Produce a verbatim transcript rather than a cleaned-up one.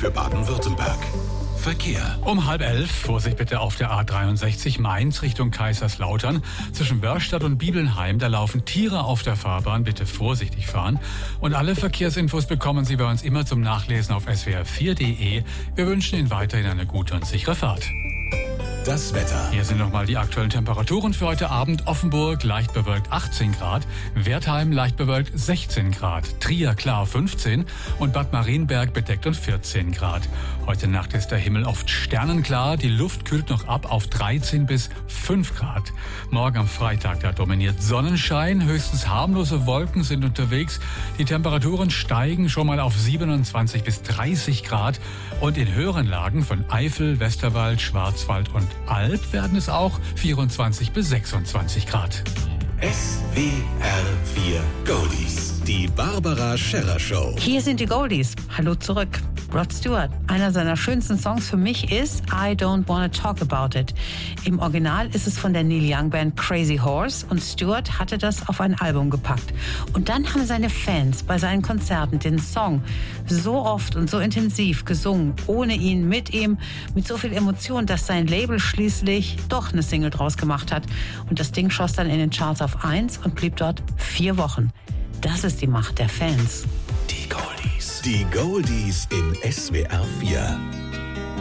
für Baden-Württemberg. Verkehr. Um halb elf, Vorsicht bitte auf der A dreiundsechzig Mainz Richtung Kaiserslautern. Zwischen Wörstadt und Bibelnheim, da laufen Tiere auf der Fahrbahn, bitte vorsichtig fahren. Und alle Verkehrsinfos bekommen Sie bei uns immer zum Nachlesen auf s w r vier punkt d e. Wir wünschen Ihnen weiterhin eine gute und sichere Fahrt. Das Wetter. Hier sind nochmal die aktuellen Temperaturen für heute Abend. Offenburg leicht bewölkt achtzehn Grad, Wertheim leicht bewölkt sechzehn Grad, Trier klar fünfzehn und Bad Marienberg bedeckt und vierzehn Grad. Heute Nacht ist der Himmel oft sternenklar, die Luft kühlt noch ab auf dreizehn bis fünf Grad. Morgen am Freitag, da dominiert Sonnenschein, höchstens harmlose Wolken sind unterwegs. Die Temperaturen steigen schon mal auf siebenundzwanzig bis dreißig Grad und in höheren Lagen von Eifel, Westerwald, Schwarzwald und Alb werden es auch vierundzwanzig bis sechsundzwanzig Grad. S W R vier Goldies. Die Barbara Scherrer Show. Hier sind die Goldies. Hallo zurück. Rod Stewart. Einer seiner schönsten Songs für mich ist I Don't Wanna Talk About It. Im Original ist es von der Neil Young Band Crazy Horse und Stewart hatte das auf ein Album gepackt. Und dann haben seine Fans bei seinen Konzerten den Song so oft und so intensiv gesungen, ohne ihn, mit ihm, mit so viel Emotion, dass sein Label schließlich doch eine Single draus gemacht hat. Und das Ding schoss dann in den Charts auf eins und blieb dort vier Wochen. Das ist die Macht der Fans. Die Goldies. Die Goldies in S W R vier.